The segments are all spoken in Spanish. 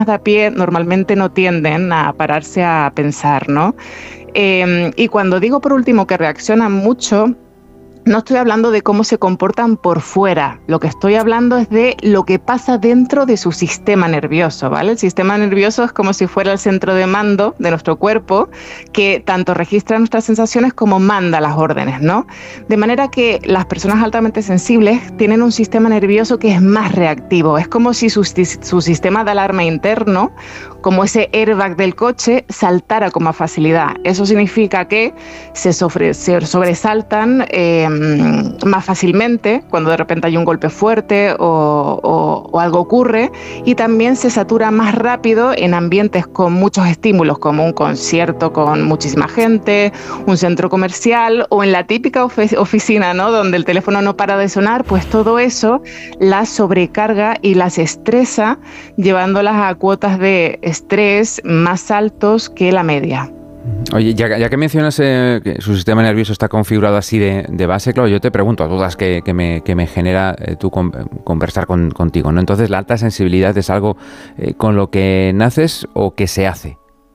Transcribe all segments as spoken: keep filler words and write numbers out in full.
de a pie normalmente no tienden a pararse a pensar, ¿no? Eh, y cuando digo por último que reaccionan mucho, no estoy hablando de cómo se comportan por fuera, lo que estoy hablando es de lo que pasa dentro de su sistema nervioso, ¿vale? El sistema nervioso es como si fuera el centro de mando de nuestro cuerpo, que tanto registra nuestras sensaciones como manda las órdenes, ¿no? De manera que las personas altamente sensibles tienen un sistema nervioso que es más reactivo, es como si su, su sistema de alarma interno, como ese airbag del coche, saltara con más facilidad. Eso significa que se, sobre, se sobresaltan eh, más fácilmente cuando de repente hay un golpe fuerte o, o, o algo ocurre, y también se satura más rápido en ambientes con muchos estímulos, como un concierto con muchísima gente, un centro comercial o en la típica ofi- oficina, ¿no? Donde el teléfono no para de sonar. Pues todo eso las sobrecarga y las estresa, llevándolas a cuotas de estrés más altos que la media. Oye, ya, ya que mencionas eh, que su sistema nervioso está configurado así de, de base, claro, yo te pregunto, a dudas que, que, me, que me genera eh, tú con, conversar con, contigo, ¿no? Entonces, ¿la alta sensibilidad es algo eh, con lo que naces o que se hace?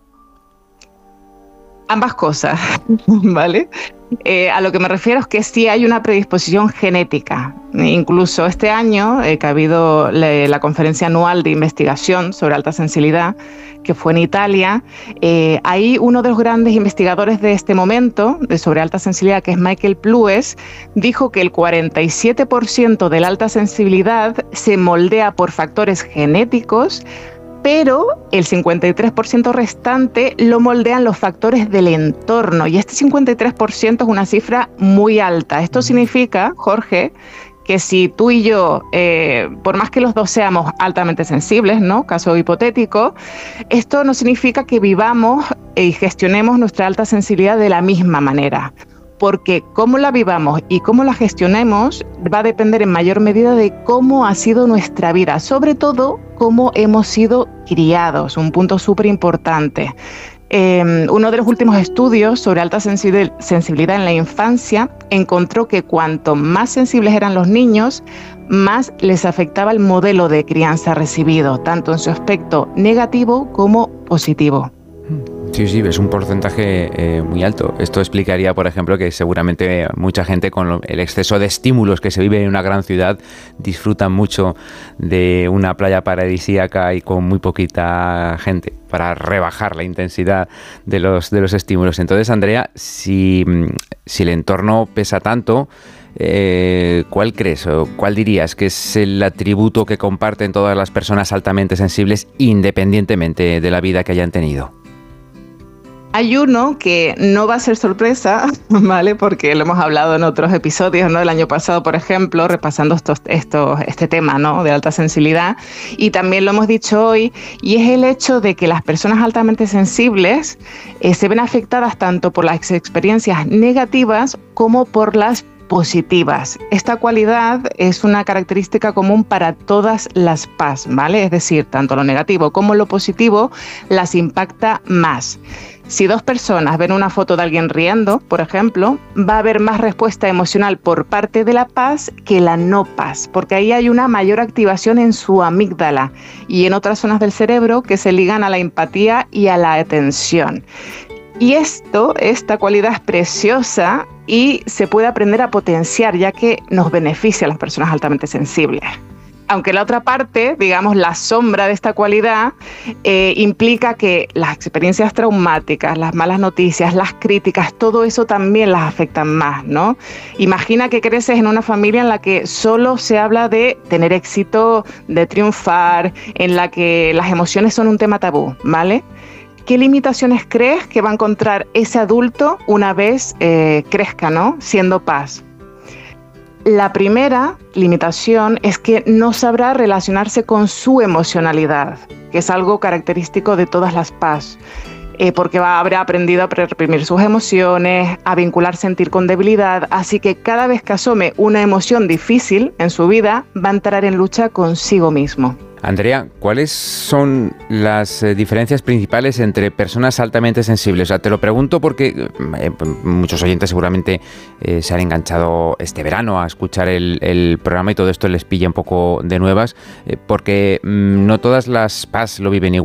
Ambas cosas, ¿vale? Eh, a lo que me refiero es que sí hay una predisposición genética. Incluso este año, eh, que ha habido la, la conferencia anual de investigación sobre alta sensibilidad, que fue en Italia, eh, ahí uno de los grandes investigadores de este momento, de sobre alta sensibilidad, que es Michael Plues, dijo que el cuarenta y siete por ciento de la alta sensibilidad se moldea por factores genéticos, pero el cincuenta y tres por ciento restante lo moldean los factores del entorno, y este cincuenta y tres por ciento es una cifra muy alta. Esto significa, Jorge, que si tú y yo, eh, por más que los dos seamos altamente sensibles, ¿no? Caso hipotético, esto no significa que vivamos y gestionemos nuestra alta sensibilidad de la misma manera, porque cómo la vivamos y cómo la gestionemos va a depender en mayor medida de cómo ha sido nuestra vida, sobre todo cómo hemos sido criados, un punto súper importante. Eh, uno de los últimos estudios sobre alta sensibil- sensibilidad en la infancia encontró que cuanto más sensibles eran los niños, más les afectaba el modelo de crianza recibido, tanto en su aspecto negativo como positivo. Sí, sí, es un porcentaje eh, muy alto. Esto explicaría, por ejemplo, que seguramente mucha gente con lo, el exceso de estímulos que se vive en una gran ciudad disfrutan mucho de una playa paradisíaca y con muy poquita gente para rebajar la intensidad de los, de los estímulos. Entonces, Andrea, si, si el entorno pesa tanto, eh, ¿cuál crees o cuál dirías que es el atributo que comparten todas las personas altamente sensibles independientemente de la vida que hayan tenido? Hay uno que no va a ser sorpresa, ¿vale? Porque lo hemos hablado en otros episodios, ¿no? El año pasado, por ejemplo, repasando estos, estos, este tema, ¿no? De alta sensibilidad. Y también lo hemos dicho hoy, y es el hecho de que las personas altamente sensibles eh, se ven afectadas tanto por las experiencias negativas como por las positivas. Esta cualidad es una característica común para todas las P A S, ¿vale? Es decir, tanto lo negativo como lo positivo las impacta más. Si dos personas ven una foto de alguien riendo, por ejemplo, va a haber más respuesta emocional por parte de la P A S que la no P A S, porque ahí hay una mayor activación en su amígdala y en otras zonas del cerebro que se ligan a la empatía y a la atención. Y esto, esta cualidad es preciosa y se puede aprender a potenciar, ya que nos beneficia a las personas altamente sensibles. Aunque la otra parte, digamos, la sombra de esta cualidad, eh, implica que las experiencias traumáticas, las malas noticias, las críticas, todo eso también las afectan más, ¿no? Imagina que creces en una familia en la que solo se habla de tener éxito, de triunfar, en la que las emociones son un tema tabú, ¿vale? ¿Qué limitaciones crees que va a encontrar ese adulto una vez eh, crezca, ¿no? Siendo P A S? La primera limitación es que no sabrá relacionarse con su emocionalidad, que es algo característico de todas las P A S, eh, porque va, habrá aprendido a reprimir sus emociones, a vincular sentir con debilidad, así que cada vez que asome una emoción difícil en su vida, va a entrar en lucha consigo mismo. Andrea, ¿cuáles son las eh, diferencias principales entre personas altamente sensibles? O sea, te lo pregunto porque eh, muchos oyentes seguramente eh, se han enganchado este verano a escuchar el, el programa y todo esto les pilla un poco de nuevas, eh, porque mm, no todas las P A S lo viven igual.